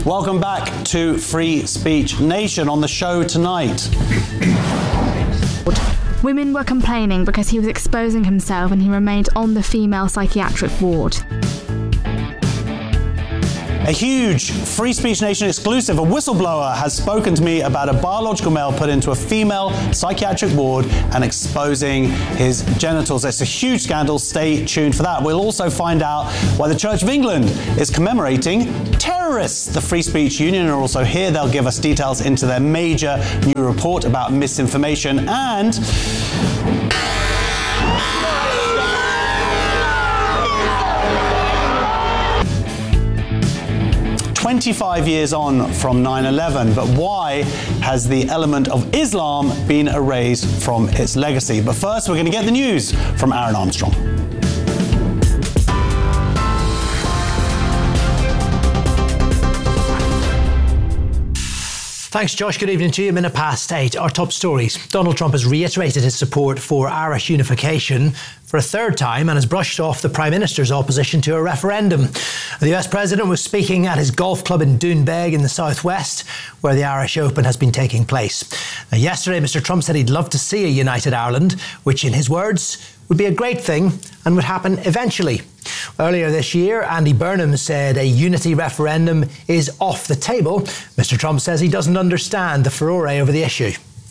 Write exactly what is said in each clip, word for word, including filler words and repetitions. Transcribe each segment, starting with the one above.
Welcome back to Free Speech Nation. On the show tonight, women were complaining because he was exposing himself and he remained on the female psychiatric ward. A huge Free Speech Nation exclusive. A whistleblower has spoken to me about a biological male put into a female psychiatric ward and exposing his genitals. It's a huge scandal. Stay tuned for that. We'll also find out why the Church of England is commemorating terrorists. The Free Speech Union are also here. They'll give us details into their major new report about misinformation. And twenty-five years on from nine eleven, but why has the element of Islam been erased from its legacy? But first, we're going to get the news from Aaron Armstrong. Thanks, Josh. Good evening to you. A minute past eight. Our top stories. Donald Trump has reiterated his support for Irish unification for a third time and has brushed off the Prime Minister's opposition to a referendum. The U S President was speaking at his golf club in Doonbeg in the southwest, where the Irish Open has been taking place. Now, yesterday, Mister Trump said he'd love to see a united Ireland, which, in his words, would be a great thing and would happen eventually. Earlier this year, Andy Burnham said a unity referendum is off the table. Mister Trump says he doesn't understand the furore over the issue.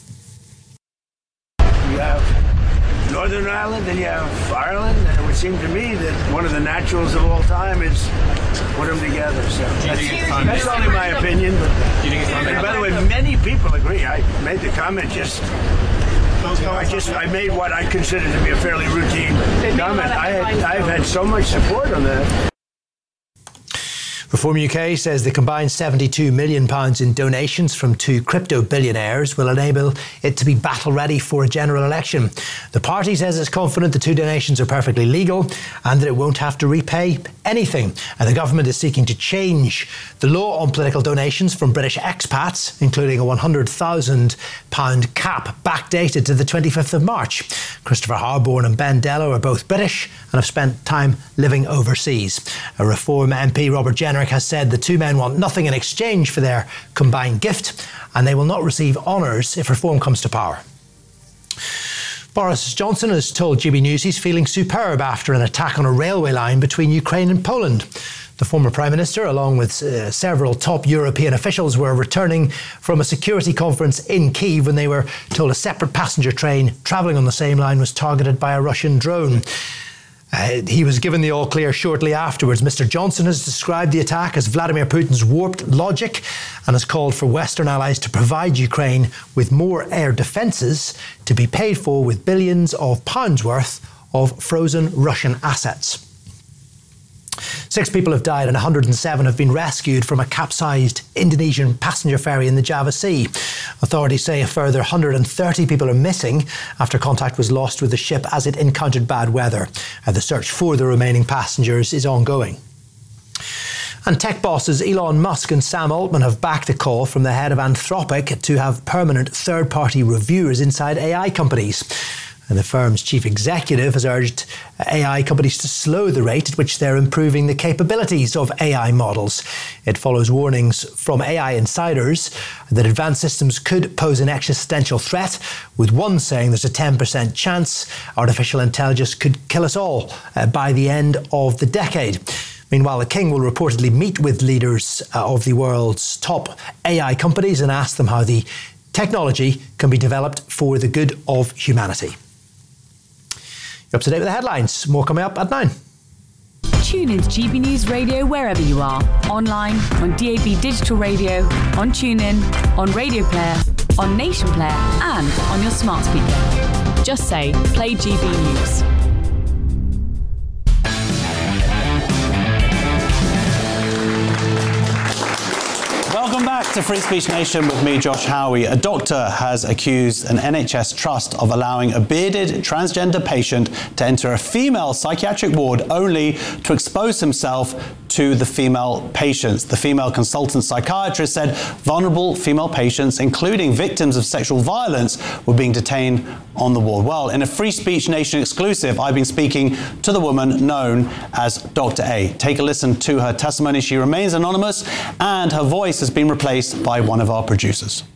You have Northern Ireland and you have Ireland, and it would seem to me that one of the naturals of all time is put them together. So that's, that's only my opinion. But, and by the way, many people agree. I made the comment just... I just I made what I consider to be a fairly routine comment. I had, I've had so much support on that. Reform U K says the combined seventy-two million pounds in donations from two crypto billionaires will enable it to be battle ready for a general election. The party says it's confident the two donations are perfectly legal and that it won't have to repay anything. And the government is seeking to change the law on political donations from British expats, including a one hundred thousand pounds cap backdated to the twenty-fifth of March. Christopher Harborne and Ben Dello are both British and have spent time living overseas. A Reform M P, Robert Jenrick, has said the two men want nothing in exchange for their combined gift, and they will not receive honours if Reform comes to power. Boris Johnson has told G B News he's feeling superb after an attack on a railway line between Ukraine and Poland. The former Prime Minister, along with uh, several top European officials, were returning from a security conference in Kyiv when they were told a separate passenger train travelling on the same line was targeted by a Russian drone. Uh, he was given the all clear shortly afterwards. Mister Johnson has described the attack as Vladimir Putin's warped logic and has called for Western allies to provide Ukraine with more air defences to be paid for with billions of pounds worth of frozen Russian assets. Six people have died and one hundred seven have been rescued from a capsized Indonesian passenger ferry in the Java Sea. Authorities say a further one hundred thirty people are missing after contact was lost with the ship as it encountered bad weather. Uh, the search for the remaining passengers is ongoing. And tech bosses Elon Musk and Sam Altman have backed a call from the head of Anthropic to have permanent third-party reviewers inside A I companies. And the firm's chief executive has urged A I companies to slow the rate at which they're improving the capabilities of A I models. It follows warnings from A I insiders that advanced systems could pose an existential threat, with one saying there's a ten percent chance artificial intelligence could kill us all uh, by the end of the decade. Meanwhile, the King will reportedly meet with leaders uh, of the world's top A I companies and ask them how the technology can be developed for the good of humanity. You're up to date with the headlines. More coming up at nine. Tune in to G B News Radio wherever you are. Online, on D A B Digital Radio, on TuneIn, on Radio Player, on Nation Player, and on your smart speaker. Just say, play G B News. Welcome back to Free Speech Nation with me, Josh Howie. A doctor has accused an N H S trust of allowing a bearded transgender patient to enter a female psychiatric ward only to expose himself to the female patients. The female consultant psychiatrist said vulnerable female patients, including victims of sexual violence, were being detained on the ward. Well, in a Free Speech Nation exclusive, I've been speaking to the woman known as Doctor A. Take a listen to her testimony. She remains anonymous, and her voice has been replaced by one of our producers.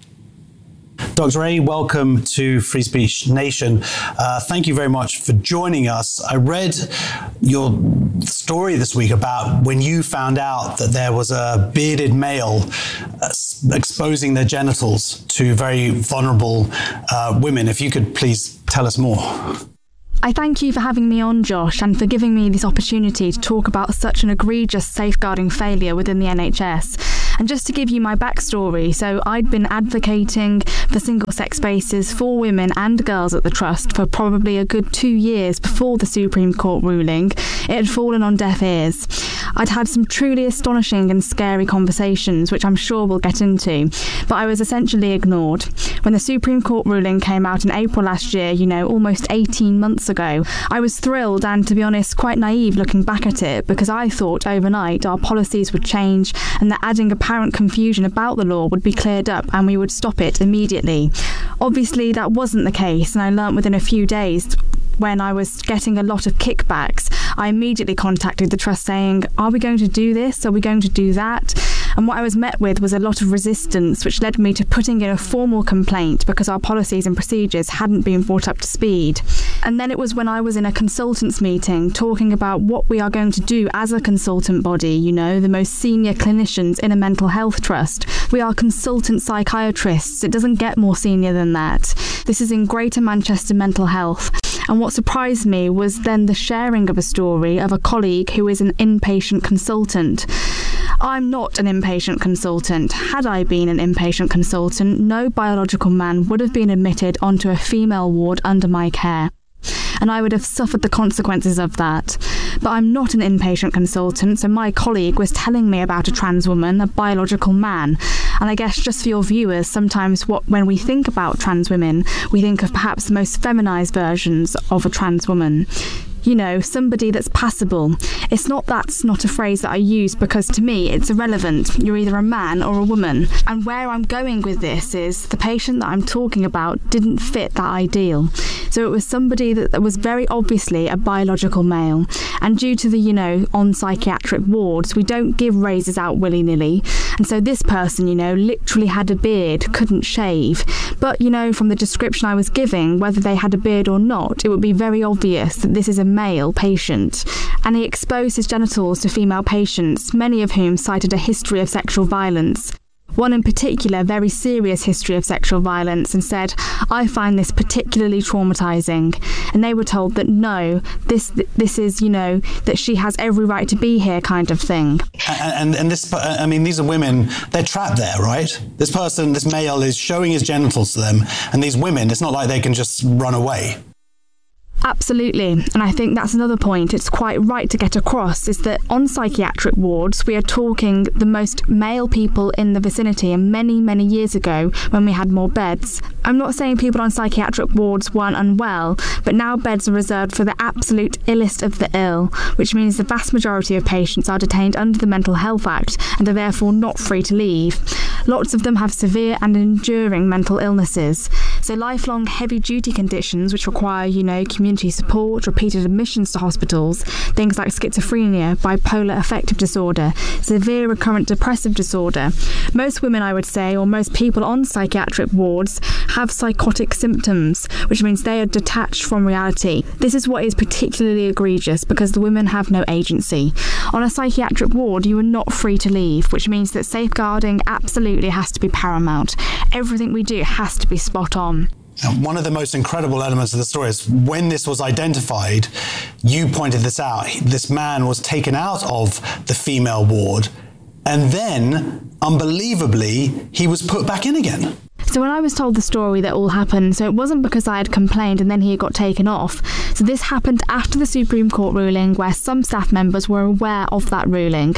Doctor A, welcome to Free Speech Nation. Uh, thank you very much for joining us. I read your story this week about when you found out that there was a bearded male uh, exposing their genitals to very vulnerable uh, women. If you could please tell us more. I thank you for having me on, Josh, and for giving me this opportunity to talk about such an egregious safeguarding failure within the N H S. And just to give you my backstory, so I'd been advocating for single-sex spaces for women and girls at the Trust for probably a good two years before the Supreme Court ruling. It had fallen on deaf ears. I'd had some truly astonishing and scary conversations, which I'm sure we'll get into, but I was essentially ignored. When the Supreme Court ruling came out in April last year, you know, almost eighteen months ago, I was thrilled and, to be honest, quite naive looking back at it, because I thought overnight our policies would change and that adding apparent confusion about the law would be cleared up and we would stop it immediately. Obviously, that wasn't the case, and I learnt within a few days. When I was getting a lot of kickbacks, I immediately contacted the Trust saying, are we going to do this? Are we going to do that? And what I was met with was a lot of resistance, which led me to putting in a formal complaint because our policies and procedures hadn't been brought up to speed. And then it was when I was in a consultants meeting talking about what we are going to do as a consultant body, you know, the most senior clinicians in a mental health trust. We are consultant psychiatrists. It doesn't get more senior than that. This is in Greater Manchester Mental Health. And what surprised me was then the sharing of a story of a colleague who is an inpatient consultant. I'm not an inpatient consultant. Had I been an inpatient consultant, no biological man would have been admitted onto a female ward under my care, and I would have suffered the consequences of that. But I'm not an inpatient consultant, so my colleague was telling me about a trans woman, a biological man. And I guess just for your viewers, sometimes what when we think about trans women, we think of perhaps the most feminized versions of a trans woman. You know, somebody that's passable. It's not that's not a phrase that I use because to me it's irrelevant. You're either a man or a woman. And where I'm going with this is the patient that I'm talking about didn't fit that ideal. So it was somebody that, that was very obviously a biological male. And due to the, you know, on psychiatric wards, we don't give razors out willy-nilly. And so this person, you know, literally had a beard, couldn't shave. But, you know, from the description I was giving, whether they had a beard or not, it would be very obvious that this is a male patient. And he exposed his genitals to female patients, many of whom cited a history of sexual violence. One in particular, very serious history of sexual violence, and said, I find this particularly traumatizing. And they were told that no, this this is, you know, that she has every right to be here kind of thing. And, and, and this, I mean, these are women, they're trapped there, right? This person, this male is showing his genitals to them, and these women, it's not like they can just run away. Absolutely, and I think that's another point it's quite right to get across, is that on psychiatric wards we are talking the most male people in the vicinity, and many, many years ago when we had more beds. I'm not saying people on psychiatric wards weren't unwell, but now beds are reserved for the absolute illest of the ill, which means the vast majority of patients are detained under the Mental Health Act and are therefore not free to leave. Lots of them have severe and enduring mental illnesses, so lifelong heavy-duty conditions which require, you know, community support, repeated admissions to hospitals, things like schizophrenia, bipolar affective disorder, severe recurrent depressive disorder. Most women, I would say, or most people on psychiatric wards have psychotic symptoms, which means they are detached from reality. This is what is particularly egregious because the women have no agency. On a psychiatric ward, you are not free to leave, which means that safeguarding absolutely has to be paramount. Everything we do has to be spot on. One of the most incredible elements of the story is when this was identified, you pointed this out. This man was taken out of the female ward, and then, unbelievably, he was put back in again. So when I was told the story that all happened, so it wasn't because I had complained and then he got taken off. So this happened after the Supreme Court ruling, where some staff members were aware of that ruling.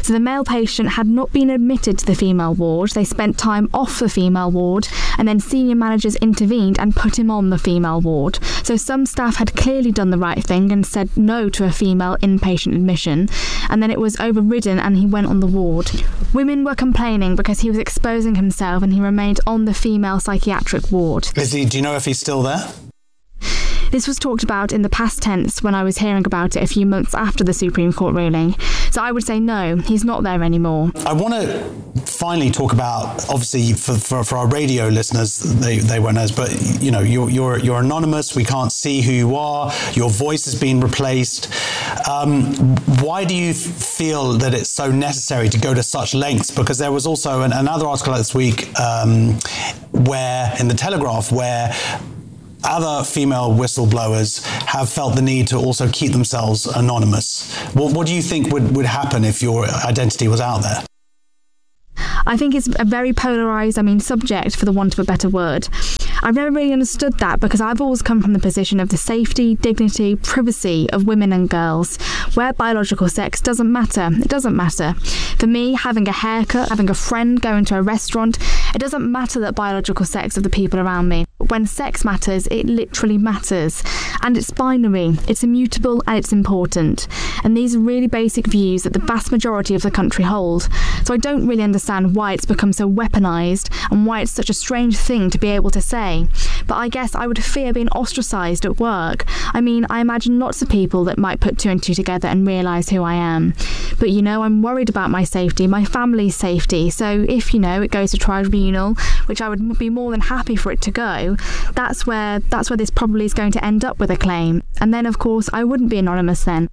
So the male patient had not been admitted to the female ward. They spent time off the female ward, and then senior managers intervened and put him on the female ward. So some staff had clearly done the right thing and said no to a female inpatient admission, and then it was overridden and he went on the ward. Women were complaining because he was exposing himself and he remained on the female psychiatric ward. Is he, do you know if he's still there? This was talked about in the past tense when I was hearing about it a few months after the Supreme Court ruling. So I would say no, he's not there anymore. I want to finally talk about, obviously for, for, for our radio listeners, they, they won't know, but you know, you're, you're, you're anonymous, we can't see who you are, your voice has been replaced. Um, why do you feel that it's so necessary to go to such lengths? Because there was also an, another article this week um, where, in the Telegraph, where other female whistleblowers have felt the need to also keep themselves anonymous. What, what do you think would, would happen if your identity was out there? I think it's a very polarised, I mean, subject, for the want of a better word. I've never really understood that because I've always come from the position of the safety, dignity, privacy of women and girls, where biological sex doesn't matter. It doesn't matter. For me, having a haircut, having a friend, going to a restaurant, it doesn't matter that biological sex of the people around me. When sex matters, it literally matters. And it's binary, it's immutable, and it's important. And these are really basic views that the vast majority of the country hold. So I don't really understand why it's become so weaponised and why it's such a strange thing to be able to say. But I guess I would fear being ostracised at work. I mean, I imagine lots of people that might put two and two together and realise who I am. But, you know, I'm worried about my safety, my family's safety. So if, you know, it goes to tribunal, which I would be more than happy for it to go, that's where that's where this probably is going to end up with a claim. And then, of course, I wouldn't be anonymous then.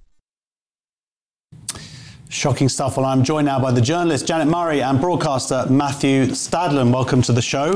Shocking stuff. Well, I'm joined now by the journalist Janet Murray and broadcaster Matthew Stadlen. Welcome to the show.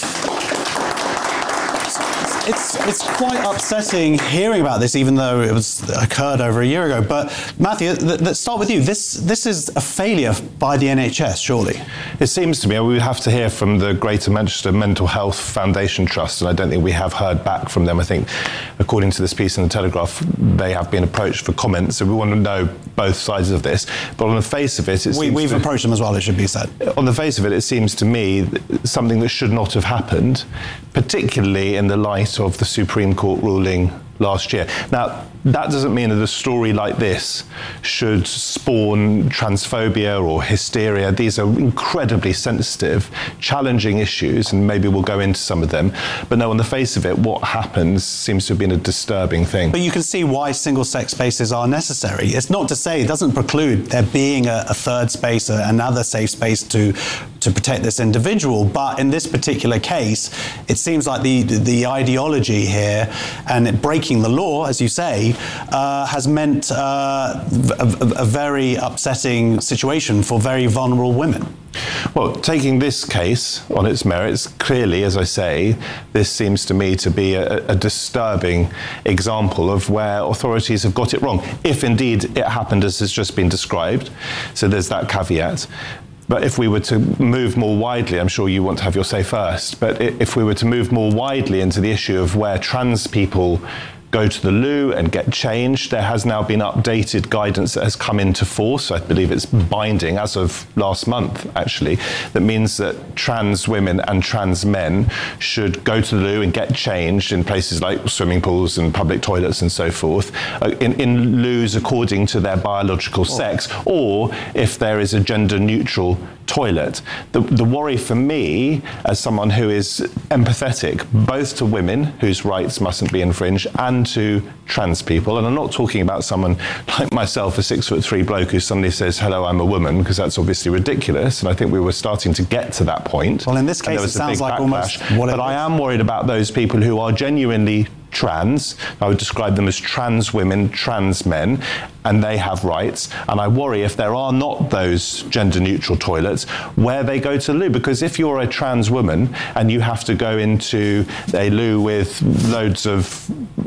It's it's quite upsetting hearing about this, even though it was occurred over a year ago. But Matthew, th- let's start with you. This this is a failure by the N H S, surely. It seems to me we have to hear from the Greater Manchester Mental Health Foundation Trust, and I don't think we have heard back from them. I think, according to this piece in the Telegraph, they have been approached for comments. So we want to know both sides of this. But on the face of it, it we, seems we've to, approached them as well. It should be said. On the face of it, it seems to me something that should not have happened, particularly in the light of the Supreme Court ruling last year. Now, that doesn't mean that a story like this should spawn transphobia or hysteria. These are incredibly sensitive, challenging issues, and maybe we'll go into some of them. But no, on the face of it, what happens seems to have been a disturbing thing. But you can see why single-sex spaces are necessary. It's not to say, it doesn't preclude there being a, a third space, a, another safe space to to protect this individual. But in this particular case, it seems like the the ideology here and it breaking the law, as you say, uh, has meant uh, a, a very upsetting situation for very vulnerable women. Well, taking this case on its merits, clearly, as I say, this seems to me to be a, a disturbing example of where authorities have got it wrong, if indeed it happened as has just been described. So there's that caveat. But if we were to move more widely, I'm sure you want to have your say first, but if we were to move more widely into the issue of where trans people go to the loo and get changed, there has now been updated guidance that has come into force. I believe it's binding as of last month, actually, that means that trans women and trans men should go to the loo and get changed in places like swimming pools and public toilets and so forth, uh, in, in loos according to their biological sex, or if there is a gender-neutral toilet. The, the worry for me, as someone who is empathetic both to women whose rights mustn't be infringed and to trans people, and I'm not talking about someone like myself, a six foot three bloke who suddenly says, hello, I'm a woman, because that's obviously ridiculous, and I think we were starting to get to that point. Well, in this case, it sounds like almost what it But I am worried about those people who are genuinely trans. I would describe them as trans women, trans men, and they have rights. And I worry if there are not those gender-neutral toilets, where they go to the loo. Because if you're a trans woman and you have to go into a loo with loads of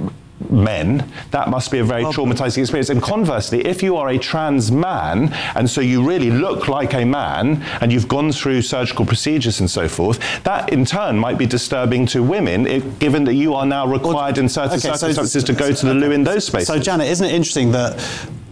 men, that must be a very well, traumatizing experience. And conversely, if you are a trans man, and so you really look like a man, and you've gone through surgical procedures and so forth, that in turn might be disturbing to women, if, given that you are now required well, in certain okay, circumstances so, to go to the loo in those spaces. So, Janet, isn't it interesting that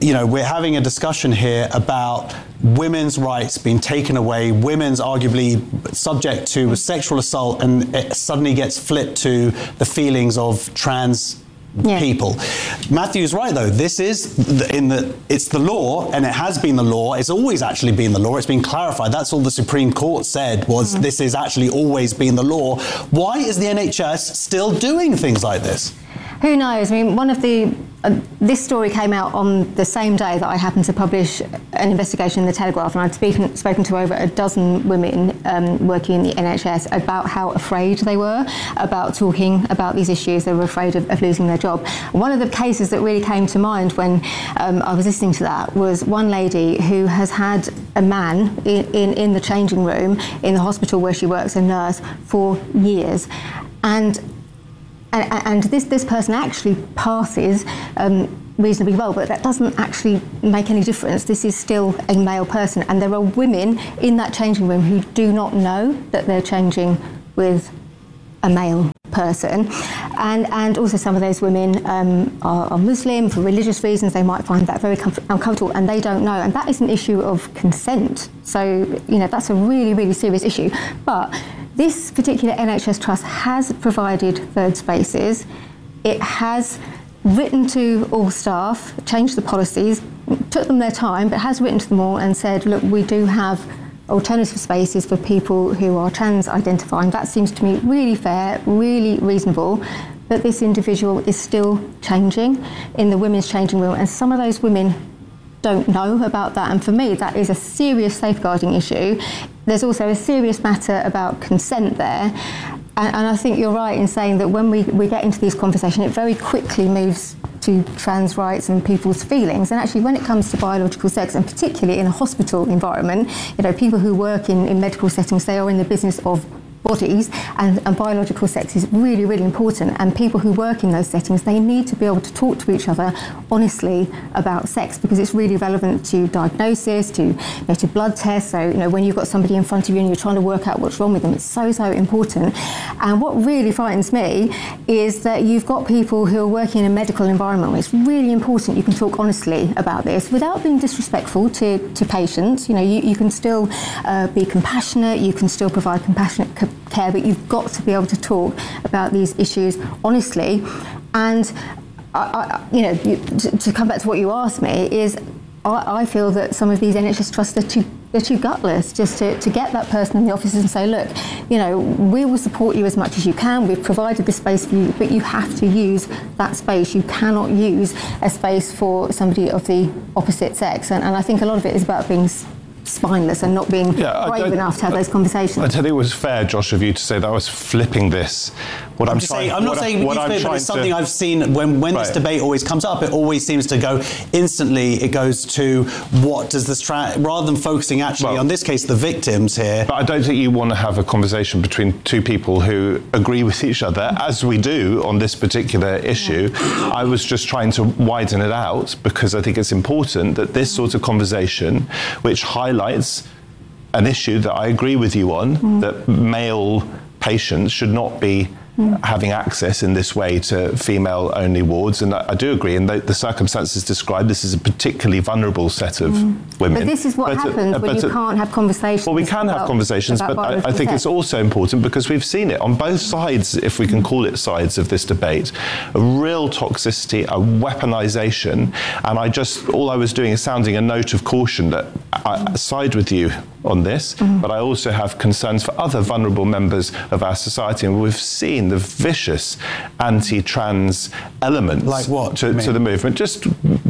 you know, we're having a discussion here about women's rights being taken away, women's arguably subject to sexual assault, and it suddenly gets flipped to the feelings of trans Yeah. people. Matthew's right, though. This is the, in the it's the law, and it has been the law. It's always actually been the law. It's been clarified. That's all the Supreme Court said was mm. this has actually always been the law. Why is the N H S still doing things like this? Who knows? I mean, one of the uh, this story came out on the same day that I happened to publish an investigation in the Telegraph, and I'd spoken, spoken to over a dozen women um, working in the N H S about how afraid they were about talking about these issues. They were afraid of, of losing their job. One of the cases that really came to mind when um, I was listening to that was one lady who has had a man in, in, in the changing room in the hospital where she works, a nurse, for years. And And, and this, this person actually passes um, reasonably well, but that doesn't actually make any difference. This is still a male person, and there are women in that changing room who do not know that they're changing with a male person. And, and also some of those women um, are, are Muslim for religious reasons. They might find that very comfort- uncomfortable, and they don't know. And that is an issue of consent. So, you know, that's a really, really serious issue. But this particular N H S Trust has provided third spaces. It has written to all staff, changed the policies, took them their time, but has written to them all and said, look, we do have alternative spaces for people who are trans identifying. That seems to me really fair, really reasonable. But this individual is still changing in the women's changing room, and some of those women don't know about that, and for me that is a serious safeguarding issue. There's also a serious matter about consent there, and, and I think you're right in saying that when we, we get into these conversations, it very quickly moves to trans rights and people's feelings. And actually, when it comes to biological sex, and particularly in a hospital environment, you know, people who work in, in medical settings, they are in the business of bodies, and, and biological sex is really, really important. And people who work in those settings, they need to be able to talk to each other honestly about sex, because it's really relevant to diagnosis, to, you know, to blood tests. So, you know, when you've got somebody in front of you and you're trying to work out what's wrong with them, it's so, so important. And what really frightens me is that you've got people who are working in a medical environment where it's really important you can talk honestly about this without being disrespectful to, to patients. You know, you, you can still uh, be compassionate, you can still provide compassionate care, but you've got to be able to talk about these issues honestly. And I, I, you know, you, to, to come back to what you asked me, is I, I feel that some of these N H S trusts are too they're too gutless just to, to get that person in the offices and say, look, you know, we will support you as much as you can. We've provided this space for you, but you have to use that space. You cannot use a space for somebody of the opposite sex. And, and I think a lot of it is about being spineless and not being yeah, brave enough to have those conversations. I tell you, it was fair, Josh, of you to say that I was flipping this. What I'm, I'm, trying, saying, I'm not what saying what you flip, but it's something to, I've seen when, when right. this debate always comes up. It always seems to go instantly. It goes to what does this tra- rather than focusing actually well, on this case the victims here. But I don't think you want to have a conversation between two people who agree with each other, as we do on this particular issue. Yeah. I was just trying to widen it out because I think it's important that this sort of conversation, which highlights an issue that I agree with you on, mm. that male patients should not be mm. having access in this way to female-only wards. And I, I do agree, in the, the circumstances described, this is a particularly vulnerable set of mm. women. But this is what but happens uh, when you uh, can't have conversations. Well, we can about, have conversations, but I, I think it's also important because we've seen it on both sides, if we can call it sides of this debate, a real toxicity, a weaponization. And I just, all I was doing is sounding a note of caution that I side with you on this, mm-hmm. but I also have concerns for other vulnerable members of our society, and we've seen the vicious anti-trans element like what, to, to the movement. Just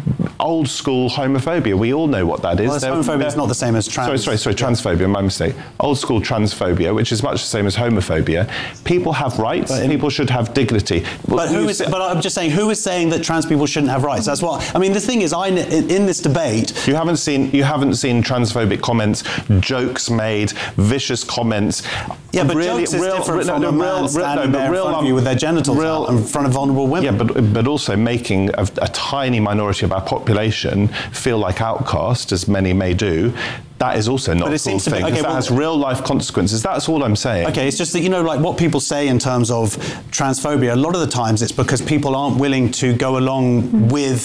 old school homophobia. We all know what that is. Well, homophobia is not the same as trans. Sorry, sorry, sorry, transphobia, my mistake. Old school transphobia, which is much the same as homophobia. People have rights, but people should have dignity. But, who is, but I'm just saying, who is saying that trans people shouldn't have rights? That's what, I mean, the thing is, I, in, in this debate... You haven't seen, you haven't seen transphobic comments, jokes made, vicious comments. Yeah, but really, jokes is real, different real, from no, a man real, standing no, there in front of you with their genitals real, out in front of vulnerable women. Yeah, but, but also making a, a tiny minority of our population feel like outcast, as many may do. That is also not a cool thing, because okay, that well, has real life consequences. That's all I'm saying. Okay, it's just that, you know, like what people say in terms of transphobia, a lot of the times it's because people aren't willing to go along with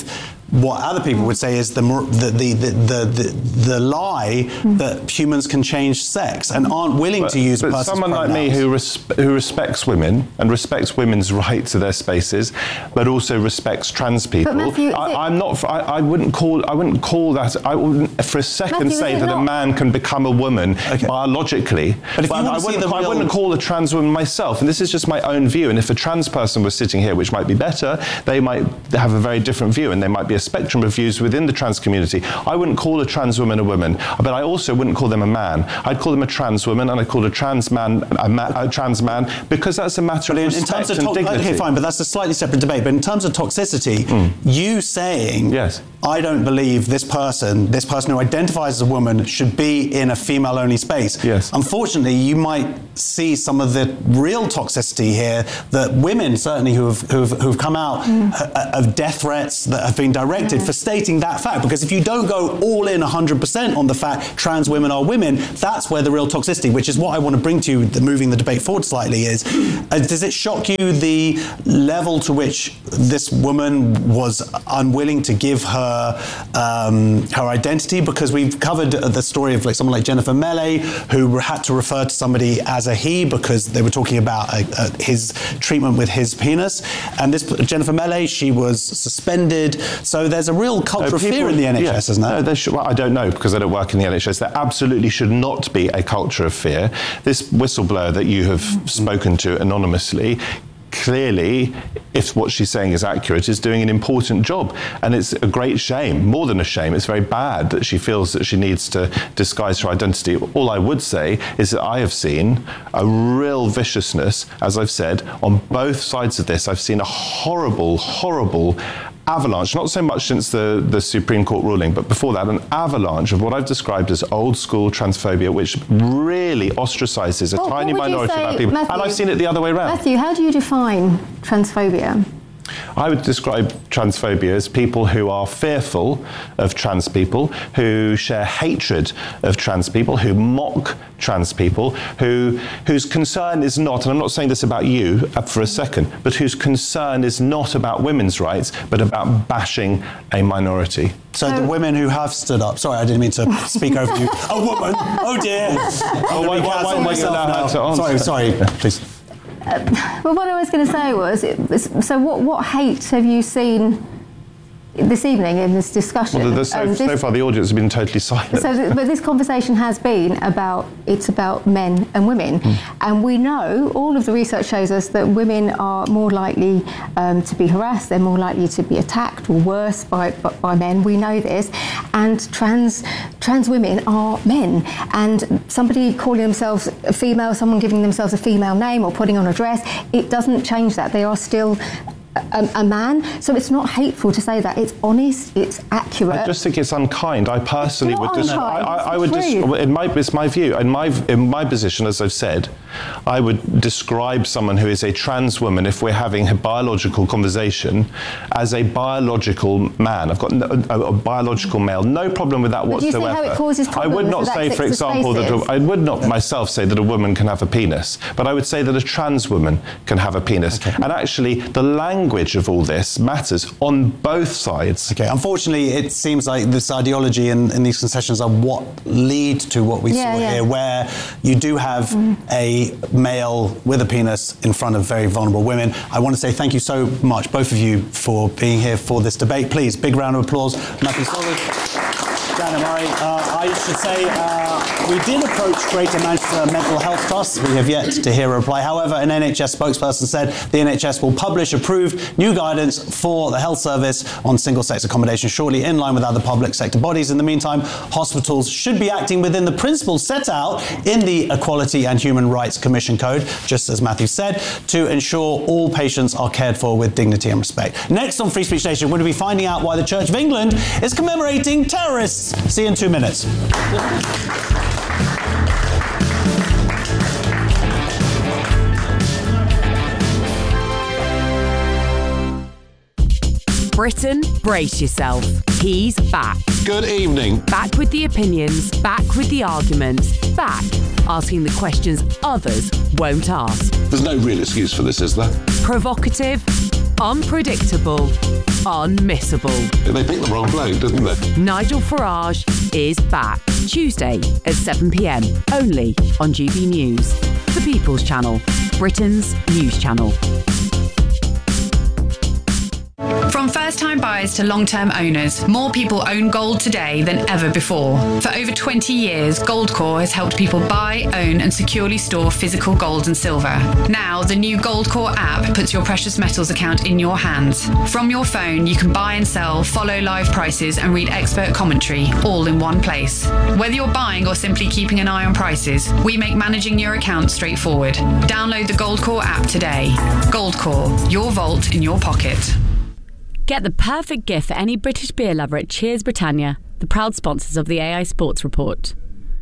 what other people would say is the the the the the, the, the lie mm. that humans can change sex and aren't willing but, to use but person's someone pronouns. like me who res- who respects women and respects women's right to their spaces, but also respects trans people. Matthew, I, I'm not. I, I wouldn't call. I wouldn't call that. I wouldn't for a second Matthew, say that not? a man can become a woman okay. biologically. But if but you I, want to wouldn't, see the I real... wouldn't call a trans woman myself. And this is just my own view. And if a trans person was sitting here, which might be better, they might have a very different view, and there might be a spectrum of views within the trans community. I wouldn't call a trans woman a woman, but I also wouldn't call them a man. I'd call them a trans woman, and I'd call a trans man a, ma- a trans man, because that's a matter but of in, respect in terms of and to- dignity. Okay, fine, but that's a slightly separate debate. But in terms of toxicity, mm. you saying, yes. I don't believe this person, this person who identifies as a woman, should be in a female-only space. Yes. Unfortunately, you might see some of the real toxicity here that women, certainly who have who've, who've come out mm. of death threats that have been directed mm. for stating that fact. Because if you don't go all in one hundred percent on the fact trans women are women, that's where the real toxicity, which is what I want to bring to you, the, moving the debate forward slightly, is uh, does it shock you the level to which this woman was unwilling to give her um, her identity? Because we've covered the story of like someone like Jennifer Mele, who had to refer to somebody as a he because they were talking about uh, uh, his treatment with his penis. And this Jennifer Mele, she was suspended. So there's a real culture no, of people, fear in the N H S, yeah, isn't there? No, there should, well, I don't know because I don't work in the N H S. There absolutely should not be a culture of fear. This whistleblower that you have mm-hmm. spoken to anonymously, clearly, if what she's saying is accurate, is doing an important job. And it's a great shame, more than a shame, it's very bad that she feels that she needs to disguise her identity. All I would say is that I have seen a real viciousness, as I've said, on both sides of this. I've seen a horrible, horrible avalanche, not so much since the, the Supreme Court ruling, but before that, an avalanche of what I've described as old school transphobia, which really ostracizes a well, tiny minority say, of people. Matthew, and I've seen it the other way around. Matthew, how do you define transphobia? I would describe transphobia as people who are fearful of trans people, who share hatred of trans people, who mock trans people, who whose concern is not, and I'm not saying this about you for a second, but whose concern is not about women's rights, but about bashing a minority. So the women who have stood up, sorry, I didn't mean to speak over you. A woman, oh dear. Oh, why, why, why, why you allow her to answer? Sorry, sorry, please. Uh, well, what I was going to say was, it was, so what, what hate have you seen this evening in this discussion? Well, the, the, so, um, this, so far the audience has been totally silent. So, th- but this conversation has been about, it's about men and women. Mm. And we know, all of the research shows us that women are more likely um, to be harassed, they're more likely to be attacked or worse by, by, by men. We know this. And trans trans women are men. And somebody calling themselves a female, someone giving themselves a female name or putting on a dress, it doesn't change that. They are still A, a man, so it's not hateful to say that. It's honest, it's accurate. I just think it's unkind. I personally it's would. Dis- I, I, I would. Dis- in my, it's my view. In my in my position, as I've said, I would describe someone who is a trans woman, if we're having a biological conversation, as a biological man. I've got a, a biological male. No problem with that but whatsoever. Do you see how it causes problems? I would not say, for example, that a, I would not myself say that a woman can have a penis, but I would say that a trans woman can have a penis. Okay. And actually, the language of all this matters on both sides. Okay, unfortunately, it seems like this ideology and, and these concessions are what lead to what we yeah, saw yeah. here, where you do have mm. a male with a penis in front of very vulnerable women. I want to say thank you so much, both of you, for being here for this debate. Please, big round of applause. Matthew Stoddard, Diana Murray. Uh, I should say uh, we did approach Greater Manchester Mental Health Trust. We have yet to hear a reply. However, an N H S spokesperson said the N H S will publish approved new guidance for the health service on single-sex accommodation shortly, in line with other public sector bodies. In the meantime, hospitals should be acting within the principles set out in the Equality and Human Rights Commission Code, just as Matthew said, to ensure all patients are cared for with dignity and respect. Next on Free Speech Nation, we're going to be finding out why the Church of England is commemorating terrorists. See you in two minutes. Britain, brace yourself. He's back. Good evening. Back with the opinions, back with the arguments, back asking the questions others won't ask. There's no real excuse for this, is there? Provocative, unpredictable, unmissable. They picked the wrong bloke, didn't they? Nigel Farage is back Tuesday at seven p m only on G B News, the People's Channel, Britain's news channel. From first-time buyers to long-term owners, more people own gold today than ever before. For over twenty years, Goldcore has helped people buy, own and securely store physical gold and silver. Now, the new Goldcore app puts your precious metals account in your hands. From your phone, you can buy and sell, follow live prices and read expert commentary, all in one place. Whether you're buying or simply keeping an eye on prices, we make managing your account straightforward. Download the Goldcore app today. Goldcore, your vault in your pocket. Get the perfect gift for any British beer lover at Cheers Britannia, the proud sponsors of the A I Sports Report.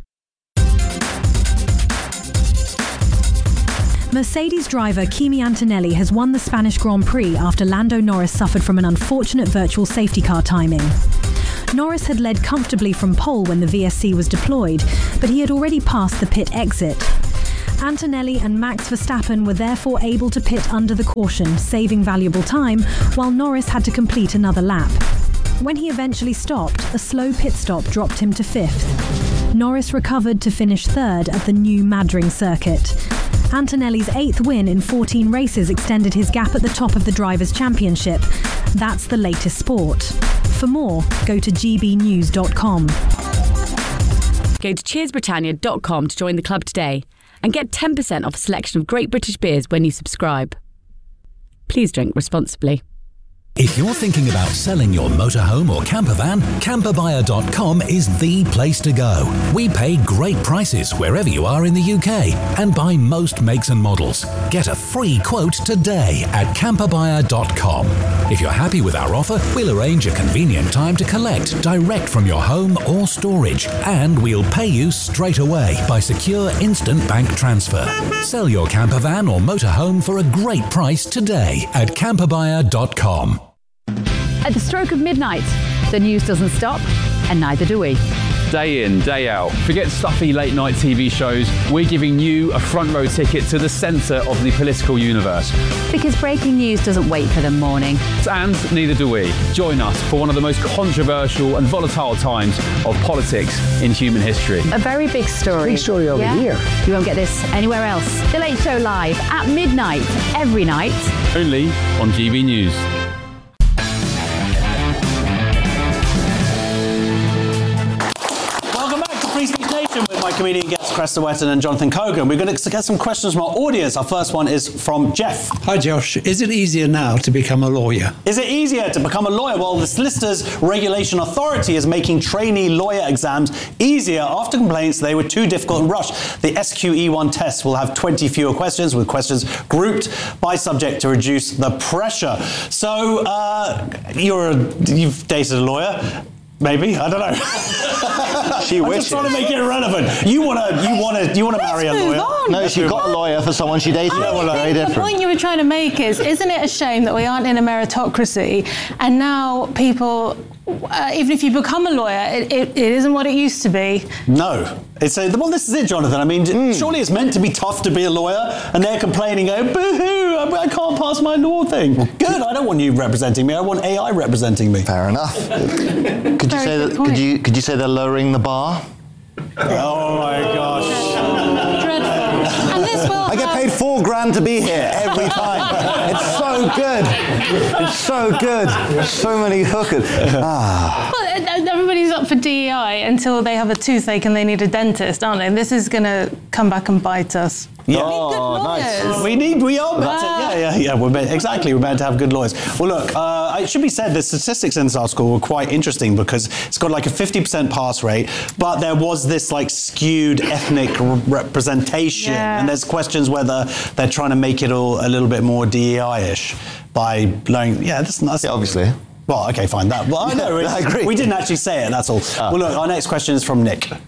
Mercedes driver Kimi Antonelli has won the Spanish Grand Prix after Lando Norris suffered from an unfortunate virtual safety car timing. Norris had led comfortably from pole when the V S C was deployed, but he had already passed the pit exit. Antonelli and Max Verstappen were therefore able to pit under the caution, saving valuable time, while Norris had to complete another lap. When he eventually stopped, a slow pit stop dropped him to fifth. Norris recovered to finish third at the new Madring circuit. Antonelli's eighth win in fourteen races extended his gap at the top of the Drivers' Championship. That's the latest sport. For more, go to g b news dot com. Go to cheers britannia dot com to join the club today and get ten percent off a selection of great British beers when you subscribe. Please drink responsibly. If you're thinking about selling your motorhome or camper van, camper buyer dot com is the place to go. We pay great prices wherever you are in the U K and buy most makes and models. Get a free quote today at camper buyer dot com. If you're happy with our offer, we'll arrange a convenient time to collect direct from your home or storage, and we'll pay you straight away by secure instant bank transfer. Sell your camper van or motorhome for a great price today at camper buyer dot com. At the stroke of midnight, the news doesn't stop, and neither do we. Day in, day out. Forget stuffy late night T V shows. We're giving you a front row ticket to the centre of the political universe. Because breaking news doesn't wait for the morning. And neither do we. Join us for one of the most controversial and volatile times of politics in human history. A very big story. Big story over yeah? here. You won't get this anywhere else. The Late Show live at midnight, every night. Only on G B News. With my comedian guests Cresta Wetton and Jonathan Cogan. We're going to get some questions from our audience. Our first one is from Jeff. Hi Josh, is it easier now to become a lawyer? Is it easier to become a lawyer? Well, the Solicitors Regulation Authority is making trainee lawyer exams easier after complaints they were too difficult and rushed. The S Q E one test will have twenty fewer questions, with questions grouped by subject to reduce the pressure. So, uh, you're a, you've dated a lawyer. Maybe, I don't know. She I'm wishes. just trying to make it irrelevant. You want to, you want to, you want to marry a lawyer? On. No, she got a lawyer for someone she dated. I Well, very think different. the point you were trying to make is, isn't it a shame that we aren't in a meritocracy, and now people, uh, even if you become a lawyer, it, it, it isn't what it used to be. No. It's a, well, this is it, Jonathan. I mean, mm. surely it's meant to be tough to be a lawyer, and they're complaining, oh, boo-hoo, I, I can't pass my law thing. Well, good, I don't want you representing me, I want A I representing me. Fair enough. Could you say that, could you could you say they're lowering the bar? Oh my gosh. Dreadful. And this will I get paid four grand to be here every time. It's so good. It's so good. So many hookers. Ah. Well, everybody's up for D E I until they have a toothache and they need a dentist, aren't they? This is going to come back and bite us. Yeah. Oh, nice. We need, we are meant Wow. to, yeah, yeah, yeah, we're meant, exactly, we're meant to have good lawyers. Well, look, uh, it should be said, the statistics in this article were quite interesting because it's got like a fifty percent pass rate, but there was this like skewed ethnic r- representation, Yeah. and there's questions whether they're trying to make it all a little bit more D E I-ish by blowing, yeah, that's nice. Yeah, obviously. Well, okay, fine. That, well, I know, I agree. We didn't actually say it, that's all. Ah. Well, look, our next question is from Nick.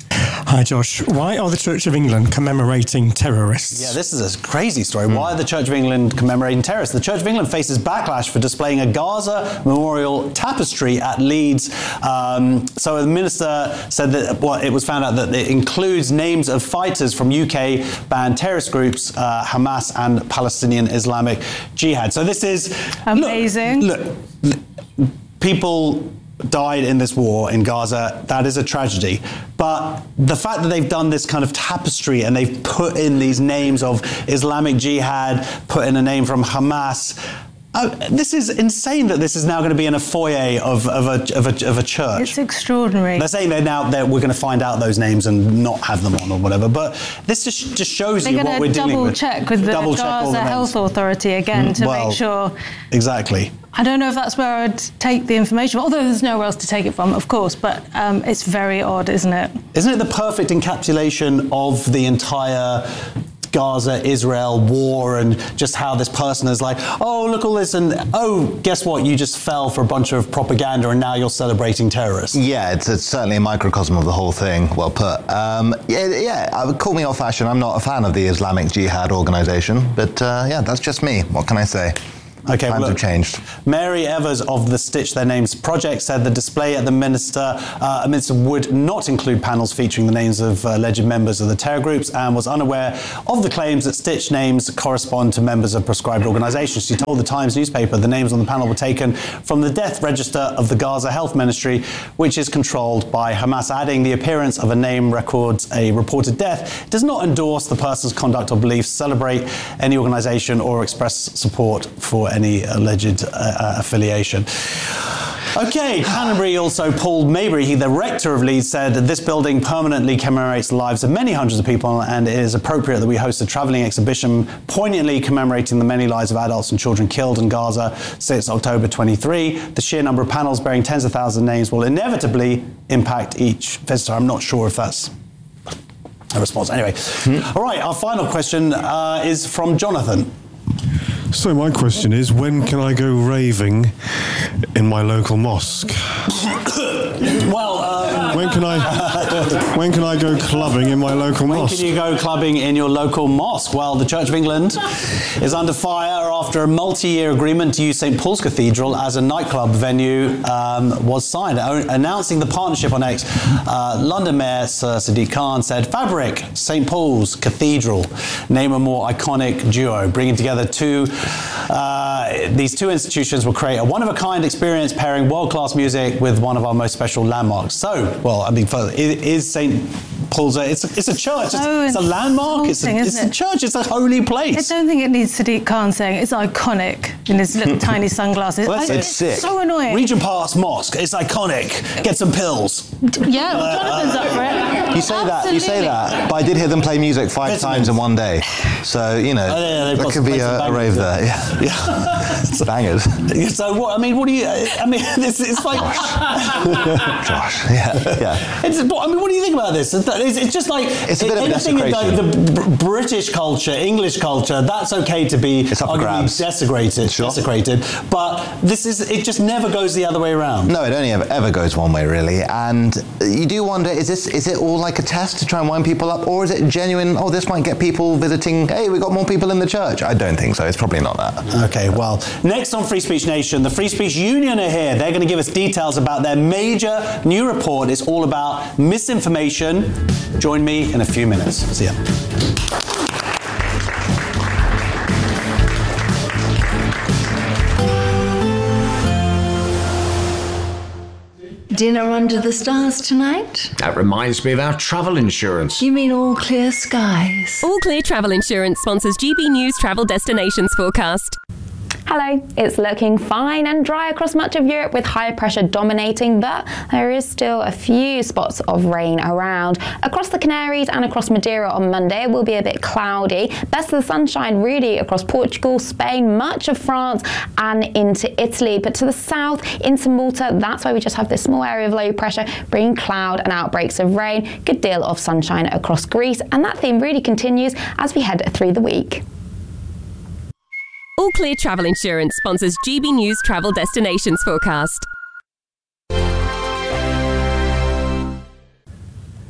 Hi, Josh. Why are the Church of England commemorating terrorists? Yeah, this is a crazy story. Mm. Why are the Church of England commemorating terrorists? The Church of England faces backlash for displaying a Gaza memorial tapestry at Leeds. Um, so the minister said that well, it was found out that it includes names of fighters from U K-banned terrorist groups, uh, Hamas and Palestinian Islamic Jihad. So this is... Amazing. Look, look people... died in this war in Gaza. That is a tragedy. But the fact that they've done this kind of tapestry and they've put in these names of Islamic Jihad, put in a name from Hamas, oh, this is insane that this is now going to be in a foyer of, of, a, of, a, of a church. It's extraordinary. They're saying they're now that we're going to find out those names and not have them on or whatever. But this just, just shows they're you what we're dealing with. They're going to double check with the double Gaza check Health Authority again to well, make sure. Exactly. I don't know if that's where I'd take the information, although there's nowhere else to take it from, of course, but um, it's very odd, isn't it? Isn't it the perfect encapsulation of the entire Gaza-Israel war and just how this person is like, oh, look all this, and oh, guess what? You just fell for a bunch of propaganda and now you're celebrating terrorists. Yeah, it's, it's certainly a microcosm of the whole thing, well put. Um, yeah, yeah, I would call me old-fashioned. I'm not a fan of the Islamic Jihad organisation, but uh, yeah, that's just me. What can I say? Okay, Times well, have changed. Mary Evers of the Stitch Their Names project said the display at the Minister, uh, minister would not include panels featuring the names of uh, alleged members of the terror groups and was unaware of the claims that Stitch names correspond to members of prescribed organisations. She told the Times newspaper the names on the panel were taken from the death register of the Gaza Health Ministry, which is controlled by Hamas, adding the appearance of a name records a reported death. It does not endorse the person's conduct or beliefs, celebrate any organisation or express support for any alleged uh, affiliation. Okay, Canterbury also, Paul Maybury, he, the rector of Leeds, said that this building permanently commemorates the lives of many hundreds of people and it is appropriate that we host a travelling exhibition poignantly commemorating the many lives of adults and children killed in Gaza since October twenty-three. The sheer number of panels bearing tens of thousands of names will inevitably impact each visitor. I'm not sure if that's a response. Anyway, mm-hmm. All right, our final question uh, is from Jonathan. So my question is, when can I go raving in my local mosque? Well, um, when can I when can I go clubbing in my local when mosque? When can you go clubbing in your local mosque? Well, the Church of England is under fire after a multi-year agreement to use Saint Paul's Cathedral as a nightclub venue um, was signed. O- announcing the partnership on X, uh, London Mayor Sir Sadiq Khan said, "Fabric, Saint Paul's Cathedral, name a more iconic duo, bringing together two." Uh, these two institutions will create a one-of-a-kind experience pairing world-class music with one of our most special landmarks. So, well, I mean, is Saint Paul's a, it's, a, it's a church, so it's, it's a landmark, it's a, it's a church, it's a holy place. I don't think it needs Sadiq Khan saying it's iconic in his little tiny sunglasses. Well, that's I, it. It's sick. so annoying. Regent Park's Mosque, it's iconic. Get some pills. Yeah, well, Jonathan's up for it. You say Absolutely. that, you say that, but I did hear them play music five Vitamins. times in one day. So, you know, Oh, yeah, that could be a, a rave there. Yeah. Yeah. It's bangers. So what? I mean, what do you? I mean, it's, it's like. Josh. Yeah. Yeah. It's. I mean, what do you think about this? It's, it's just like It's a bit of a anything in like desecration. the Br- British culture, English culture. That's okay to be It's up for arguably grabs. desecrated, Sure. desecrated. But this is. It just never goes the other way around. No, it only ever, ever goes one way, really. And you do wonder, is this is it all like a test to try and wind people up? Or is it genuine, oh, this might get people visiting, hey, we got more people in the church? I don't think so. It's probably not that. Okay, well, next on Free Speech Nation, the Free Speech Union are here. They're going to give us details about their major new report. It's all about misinformation. Join me in a few minutes. See ya. Dinner under the stars tonight? That reminds me of our travel insurance. You mean all clear skies? All Clear Travel Insurance sponsors G B News Travel Destinations Forecast. Hello, it's looking fine and dry across much of Europe with high pressure dominating, but there is still a few spots of rain around. Across the Canaries and across Madeira on Monday it will be a bit cloudy. Best of the sunshine really across Portugal, Spain, much of France and into Italy. But to the south, into Malta, that's why we just have this small area of low pressure bringing cloud and outbreaks of rain. Good deal of sunshine across Greece, and that theme really continues as we head through the week. All Clear Travel Insurance sponsors G B News Travel Destinations Forecast.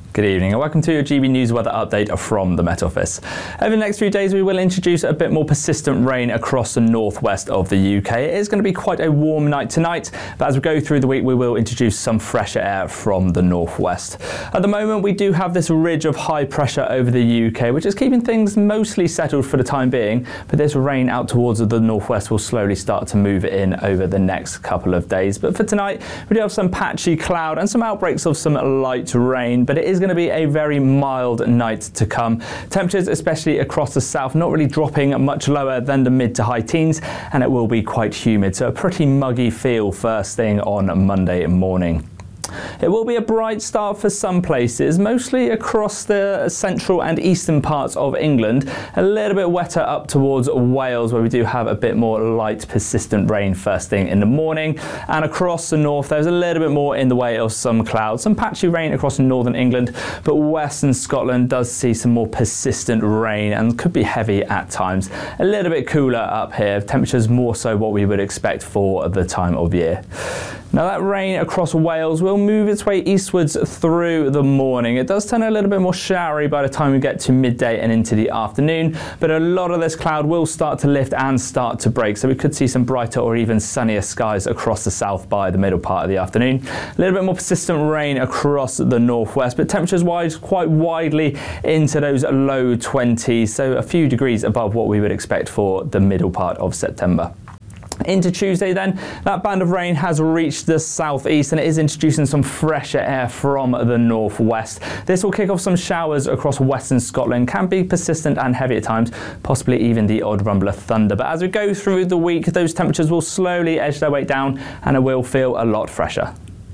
Good evening and welcome to your G B News weather update from the Met Office. Over the next few days we will introduce a bit more persistent rain across the northwest of the U K. It is going to be quite a warm night tonight, but as we go through the week we will introduce some fresher air from the northwest. At the moment we do have this ridge of high pressure over the U K, which is keeping things mostly settled for the time being, but this rain out towards the northwest will slowly start to move in over the next couple of days. But for tonight we do have some patchy cloud and some outbreaks of some light rain, but it is going to be a very mild night to come. Temperatures, especially across the south, not really dropping much lower than the mid to high teens, and it will be quite humid, so a pretty muggy feel first thing on Monday morning. It will be a bright start for some places, mostly across the central and eastern parts of England. A little bit wetter up towards Wales, where we do have a bit more light, persistent rain first thing in the morning. And across the north, there's a little bit more in the way of some clouds. Some patchy rain across northern England, but western Scotland does see some more persistent rain and could be heavy at times. A little bit cooler up here, temperatures more so what we would expect for the time of year. Now that rain across Wales will move its way eastwards through the morning. It does turn a little bit more showery by the time we get to midday and into the afternoon, but a lot of this cloud will start to lift and start to break, so we could see some brighter or even sunnier skies across the south by the middle part of the afternoon. A little bit more persistent rain across the northwest, but temperatures wise quite widely into those low twenties, so a few degrees above what we would expect for the middle part of September. Into Tuesday then, that band of rain has reached the southeast and it is introducing some fresher air from the northwest. This will kick off some showers across western Scotland, can be persistent and heavy at times, possibly even the odd rumble of thunder. But as we go through the week, those temperatures will slowly edge their way down and it will feel a lot fresher.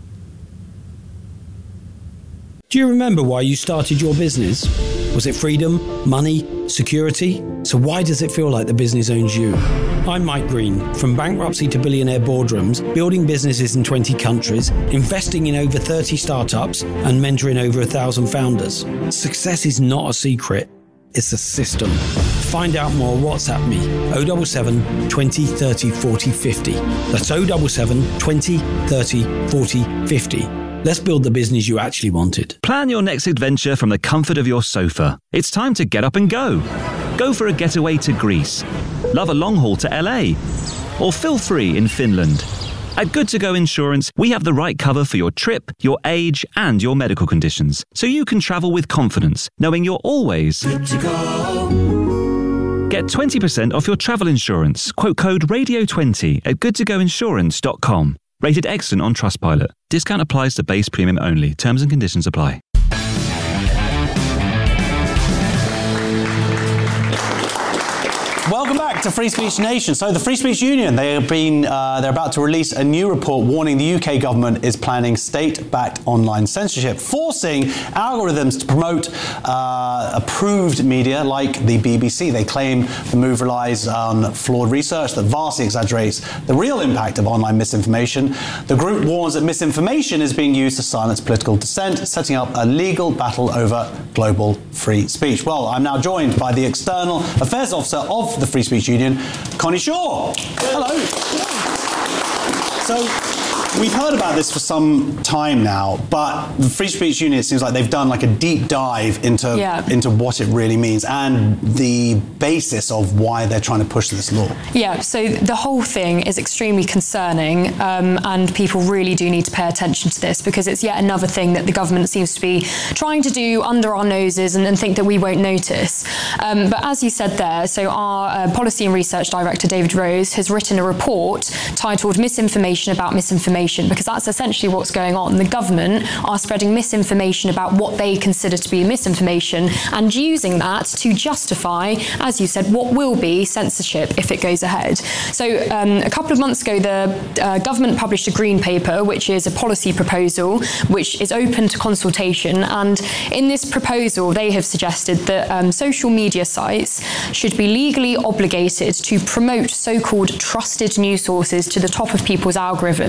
Do you remember why you started your business? Was it freedom, money, security? So why does it feel like the business owns you? I'm Mike Green, from bankruptcy to billionaire boardrooms, building businesses in twenty countries, investing in over thirty startups, and mentoring over a thousand founders. Success is not a secret, it's a system. Find out more, WhatsApp me, oh seven seven, twenty, thirty, forty, fifty. That's oh seven seven, twenty, thirty, forty, fifty. Let's build the business you actually wanted. Plan your next adventure from the comfort of your sofa. It's time to get up and go. Go for a getaway to Greece. Love a long haul to L A. Or feel free in Finland. At Good To Go Insurance, we have the right cover for your trip, your age, and your medical conditions, so you can travel with confidence, knowing you're always good to go. Get twenty percent off your travel insurance. Quote code radio twenty at good to go insurance dot com. Rated excellent on Trustpilot. Discount applies to base premium only. Terms and conditions apply. Welcome back to Free Speech Nation. So the Free Speech Union, they have been, uh, they're about to release a new report warning the U K government is planning state-backed online censorship, forcing algorithms to promote uh, approved media like the B B C. They claim the move relies on flawed research that vastly exaggerates the real impact of online misinformation. The group warns that misinformation is being used to silence political dissent, setting up a legal battle over global free speech. Well, I'm now joined by the External Affairs Officer of the Free Speech Union, Connie Shaw. Hello. So we've heard about this for some time now, but the Free Speech Union, it seems like they've done like a deep dive into yeah. into what it really means and the basis of why they're trying to push this law. Yeah, so the whole thing is extremely concerning, um, and people really do need to pay attention to this, because it's yet another thing that the government seems to be trying to do under our noses and, and think that we won't notice. Um, but as you said there, so our uh, Policy and Research Director, David Rose, has written a report titled Misinformation About Misinformation, because that's essentially what's going on. The government are spreading misinformation about what they consider to be misinformation and using that to justify, as you said, what will be censorship if it goes ahead. So um, a couple of months ago, the uh, government published a green paper, which is a policy proposal, which is open to consultation. And in this proposal, they have suggested that um, social media sites should be legally obligated to promote so-called trusted news sources to the top of people's algorithms,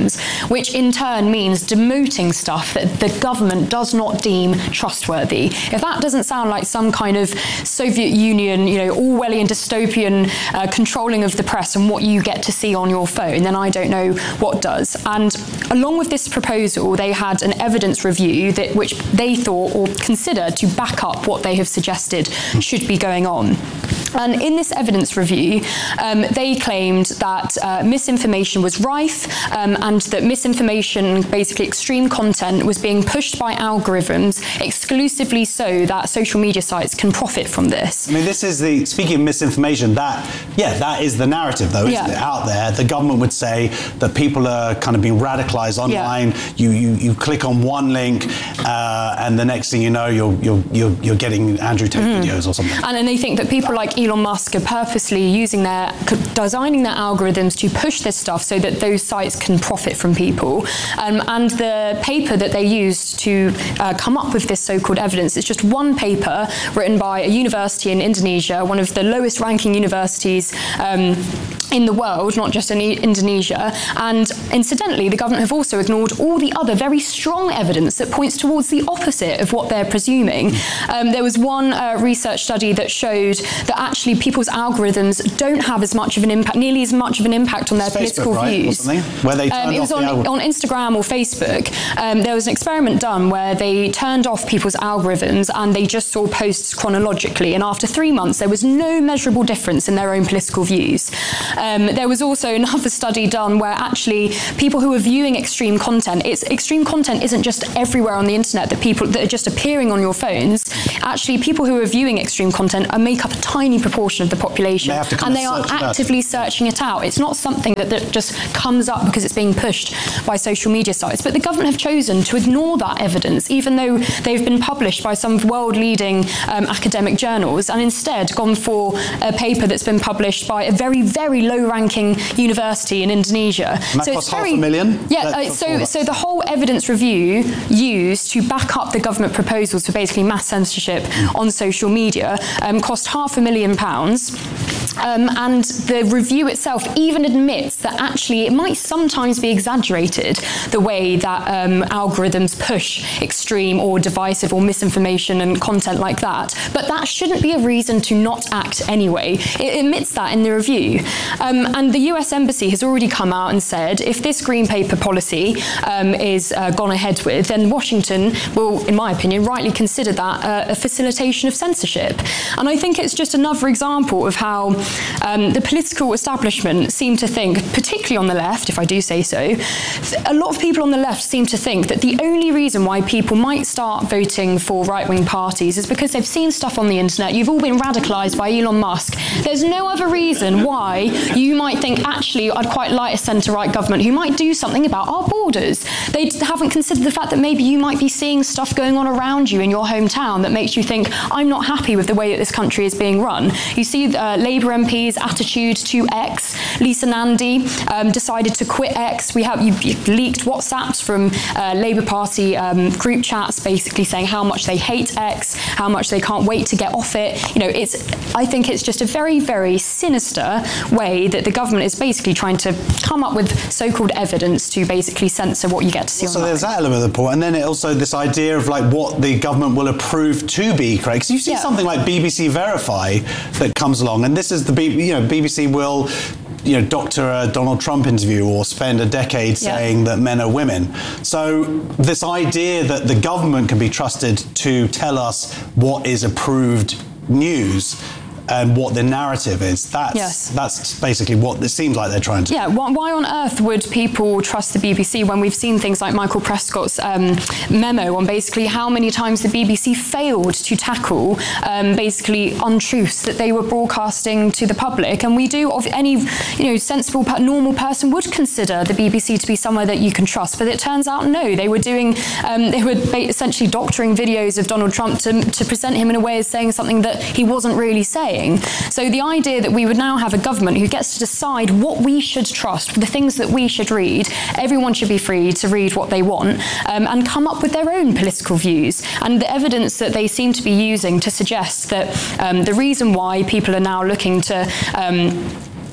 which in turn means demoting stuff that the government does not deem trustworthy. If that doesn't sound like some kind of Soviet Union, you know, Orwellian dystopian uh, controlling of the press and what you get to see on your phone, then I don't know what does. And along with this proposal, they had an evidence review that which they thought or considered to back up what they have suggested should be going on. And in this evidence review, um, they claimed that uh, misinformation was rife um, and that misinformation, basically extreme content, was being pushed by algorithms exclusively so that social media sites can profit from this. I mean, this is the, speaking of misinformation, that, yeah, that is the narrative, though, isn't Yeah. it, out there? The government would say that people are kind of being radicalized online. Yeah. You, you you click on one link, uh, and the next thing you know, you're you're you're, you're getting Andrew Tate Mhm. videos or something. And, and they think that people like Elon Musk are purposely using their, designing their algorithms to push this stuff so that those sites can profit from people. Um, and the paper that they used to uh, come up with this so-called evidence is just one paper written by a university in Indonesia, one of the lowest ranking universities um, in the world, not just in I- Indonesia. And incidentally, the government have also ignored all the other very strong evidence that points towards the opposite of what they're presuming. Um, there was one uh, research study that showed that actually people's algorithms don't have as much of an impact, nearly as much of an impact on their It's political Facebook, right, or views. something? Where they um, turned it was off on, the algorithm. on Instagram or Facebook. Um, there was an experiment done where they turned off people's algorithms and they just saw posts chronologically. And after three months, there was no measurable difference in their own political views. Um, there was also another study done where actually people who are viewing extreme content, it's extreme content isn't just everywhere on the internet that people that are just appearing on your phones. Actually, people who are viewing extreme content are make up a tiny proportion of the population, They have to come and and they are search it out. actively searching it out. It's not something that, that just comes up because it's being pushed by social media sites. But the government have chosen to ignore that evidence, even though they've been published by some world-leading um, academic journals, and instead gone for a paper that's been published by a very, very low-ranking university in Indonesia. And that costs half a million? Yeah. That- Uh, for so, that. so the whole evidence review used to back up the government proposals for basically mass censorship on social media um, cost half a million pounds. Um, and the review itself even admits that actually it might sometimes be exaggerated the way that um, algorithms push extreme or divisive or misinformation and content like that. But that shouldn't be a reason to not act anyway. It admits that in the review. Um, and the U S Embassy has already come out and said if this green paper policy um, is uh, gone ahead with, then Washington will, in my opinion, rightly consider that uh, a facilitation of censorship. And I think it's just another example of how um, the political establishment seem to think, particularly on the left, if I do say so, a lot of people on the left seem to think that the only reason why people might start voting for right-wing parties is because they've seen stuff on the internet. You've all been radicalised by Elon Musk. There's no other reason why you might think, actually, I'd quite like a centre-right government who might do something about our borders. They haven't considered the fact that maybe you might be seeing stuff going on around you in your hometown that makes you think, I'm not happy with the way that this country is being run. You see uh, Labour M P's attitude to X. Lisa Nandy um, decided to quit X. We have you, you leaked WhatsApps from uh, Labour Party um, group chats basically saying how much they hate X, how much they can't wait to get off it. You know, it's. I think it's just a very, very sinister way that the government is basically trying to come up with so-called evidence to basically censor what you get to see So online. there's that element of the point, and then it also this idea of like what the government will approve to be correct. Because you see Yeah. something like B B C Verify that comes along, and this is the B, you know B B C will, you know, doctor a Donald Trump interview or spend a decade Yeah. saying that men are women. So this idea that the government can be trusted to tell us what is approved news and what the narrative is, that's Yes. that's basically what it seems like they're trying to. Yeah, why, why on earth would people trust the B B C when we've seen things like Michael Prescott's um, memo on basically how many times the B B C failed to tackle um, basically untruths that they were broadcasting to the public? And we do, of any you know sensible, normal person would consider the B B C to be somewhere that you can trust. But it turns out no, they were doing, um, they were ba- essentially doctoring videos of Donald Trump to, to present him in a way as saying something that he wasn't really saying. So the idea that we would now have a government who gets to decide what we should trust, the things that we should read, everyone should be free to read what they want um, and come up with their own political views. And the evidence that they seem to be using to suggest that um, the reason why people are now looking to um,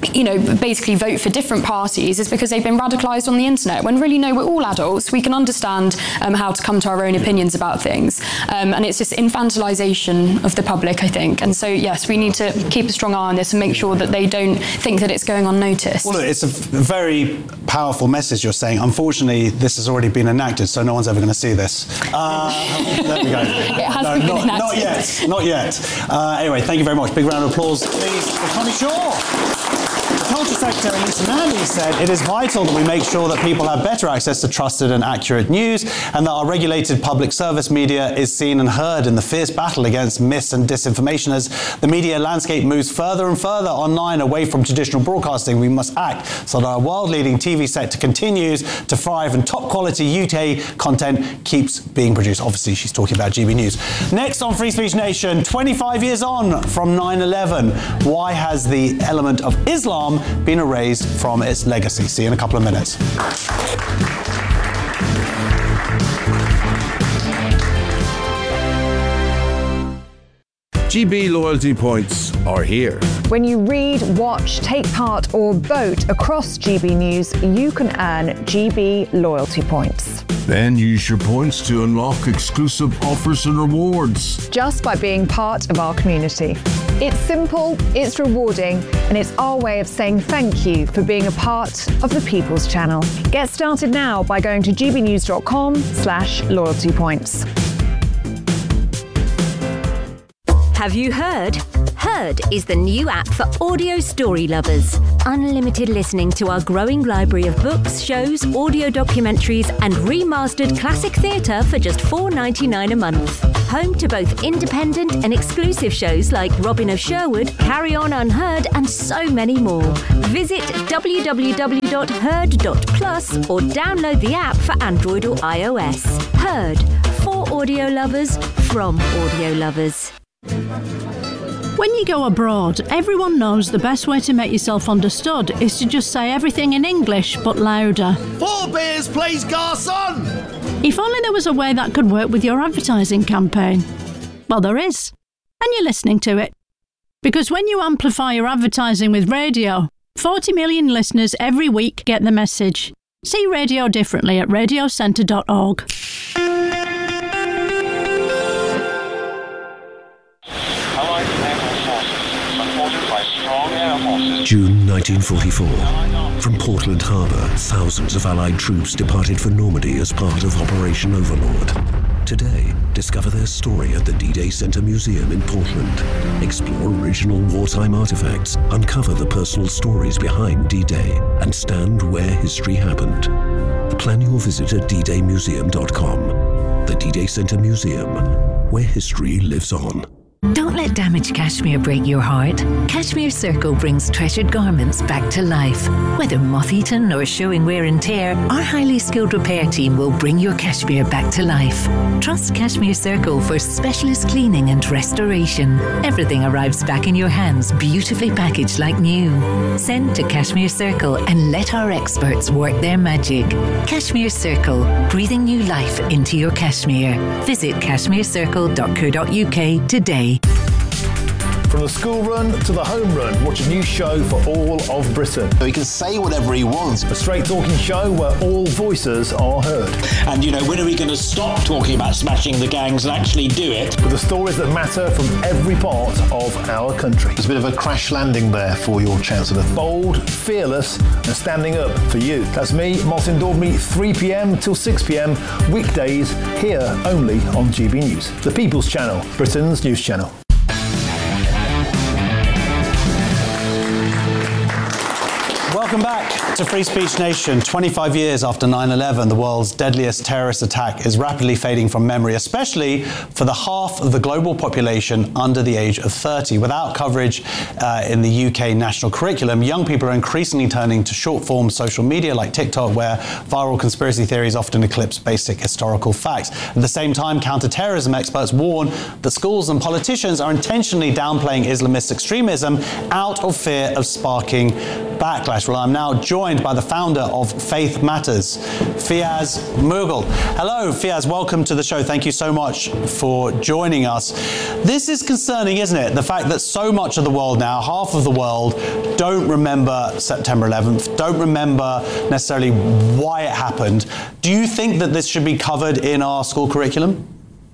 you know, basically vote for different parties is because they've been radicalised on the internet, when really, no, we're all adults. We can understand um, how to come to our own opinions about things. Um, and it's just infantilisation of the public, I think. And so, yes, we need to keep a strong eye on this and make sure that they don't think that it's going unnoticed. Well, look, it's a very powerful message you're saying. Unfortunately, this has already been enacted, so no one's ever going to see this. Uh, there we go. It has no, been not, enacted. not yet. Not yet. Uh, anyway, thank you very much. Big round of applause, please, for Connie Shaw. The Culture Secretary Lisa Nandy said it is vital that we make sure that people have better access to trusted and accurate news, and that our regulated public service media is seen and heard in the fierce battle against mis and disinformation. As the media landscape moves further and further online away from traditional broadcasting, we must act so that our world-leading T V sector continues to thrive and top-quality U K content keeps being produced. Obviously, she's talking about G B News. Next on Free Speech Nation, twenty-five years on from nine eleven, why has the element of Islam been erased from its legacy? See you in a couple of minutes. G B loyalty points are here. When you read, watch, take part or vote across G B News, you can earn G B loyalty points. Then use your points to unlock exclusive offers and rewards. Just by being part of our community. It's simple, it's rewarding, and it's our way of saying thank you for being a part of the People's Channel. Get started now by going to gbnews.com slash loyalty points. Have you heard? Heard is the new app for audio story lovers. Unlimited listening to our growing library of books, shows, audio documentaries and remastered classic theatre for just four dollars ninety-nine a month. Home to both independent and exclusive shows like Robin of Sherwood, Carry On Unheard and so many more. Visit w w w dot heard dot plus or download the app for Android or iOS. Heard, for audio lovers, from audio lovers. When you go abroad, everyone knows the best way to make yourself understood is to just say everything in English, but louder. Four beers, please, garçon! If only there was a way that could work with your advertising campaign. Well, there is. And you're listening to it. Because when you amplify your advertising with radio, forty million listeners every week get the message. See radio differently at radio centre dot org. June nineteen forty-four. From Portland Harbour, thousands of Allied troops departed for Normandy as part of Operation Overlord. Today, discover their story at the D-Day Centre Museum in Portland. Explore original wartime artefacts, uncover the personal stories behind D-Day, and stand where history happened. Plan your visit at d day museum dot com. The D-Day Centre Museum, where history lives on. Don't let damaged cashmere break your heart. Cashmere Circle brings treasured garments back to life. Whether moth-eaten or showing wear and tear, our highly skilled repair team will bring your cashmere back to life. Trust Cashmere Circle for specialist cleaning and restoration. Everything arrives back in your hands, beautifully packaged like new. Send to Cashmere Circle and let our experts work their magic. Cashmere Circle, breathing new life into your cashmere. Visit cashmere circle dot co dot u k today. From the school run to the home run, watch a new show for all of Britain. So he can say whatever he wants. A straight talking show where all voices are heard. And, you know, when are we going to stop talking about smashing the gangs and actually do it? With the stories that matter from every part of our country. There's a bit of a crash landing there for your Chancellor. Bold, fearless and standing up for you. That's me, Martin Daubney, three p m till six p m, weekdays, here only on G B News. The People's Channel, Britain's news channel. Welcome back to Free Speech Nation. twenty-five years after nine eleven, the world's deadliest terrorist attack is rapidly fading from memory, especially for the half of the global population under the age of thirty. Without coverage uh, in the U K national curriculum, young people are increasingly turning to short-form social media like TikTok, where viral conspiracy theories often eclipse basic historical facts. At the same time, counter-terrorism experts warn that schools and politicians are intentionally downplaying Islamist extremism out of fear of sparking backlash. Well, I'm now joined joined by the founder of Faith Matters, Fiaz Mughal. Hello, Fiaz, welcome to the show. Thank you so much for joining us. This is concerning, isn't it? The fact that so much of the world now, half of the world, don't remember September eleventh, don't remember necessarily why it happened. Do you think that this should be covered in our school curriculum?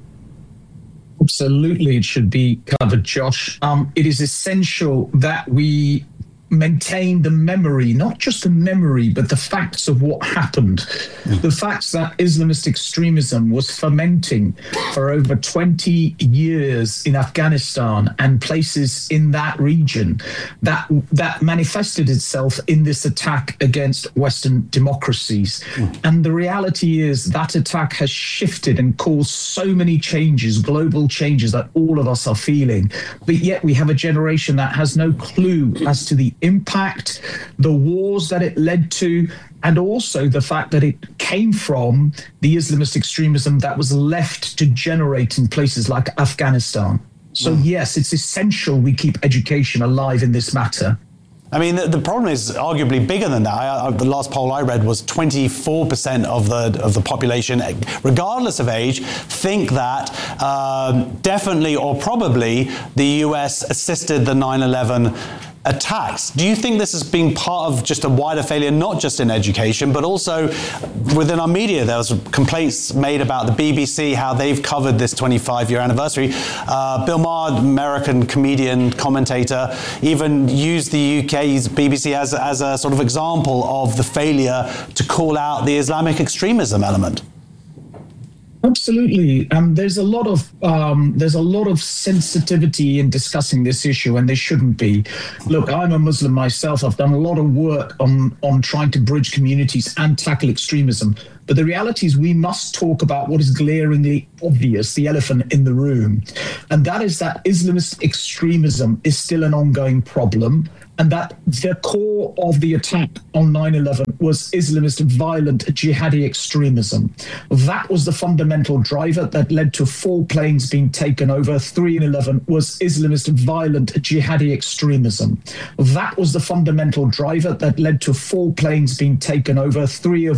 Absolutely, it should be covered, Josh. Um, it is essential that we maintain the memory, not just the memory, but the facts of what happened. Mm. The facts that Islamist extremism was fermenting for over twenty years in Afghanistan and places in that region, that that manifested itself in this attack against Western democracies. Mm. And the reality is that attack has shifted and caused so many changes, global changes that all of us are feeling. But yet we have a generation that has no clue as to the impact, the wars that it led to, and also the fact that it came from the Islamist extremism that was left to generate in places like Afghanistan. So mm. yes, it's essential we keep education alive in this matter. I mean, the, the problem is arguably bigger than that. I, I, the last poll I read was twenty-four percent of the of the population, regardless of age, think that um, definitely or probably the U S assisted the nine eleven attacks. Do you think this has been part of just a wider failure, not just in education, but also within our media? There was complaints made about the B B C, how they've covered this twenty-five year anniversary. Uh, Bill Maher, American comedian, commentator, even used the U K's B B C as, as a sort of example of the failure to call out the Islamic extremism element. Absolutely. Um, there's a lot of um, there's a lot of sensitivity in discussing this issue, and there shouldn't be. Look, I'm a Muslim myself. I've done a lot of work on on trying to bridge communities and tackle extremism. But the reality is we must talk about what is glaringly obvious, the elephant in the room. And that is that Islamist extremism is still an ongoing problem, and that the core of the attack on nine eleven was Islamist violent jihadi extremism. That was the fundamental driver that led to four planes being taken over. three in eleven was Islamist violent jihadi extremism. That was the fundamental driver that led to four planes being taken over. Three of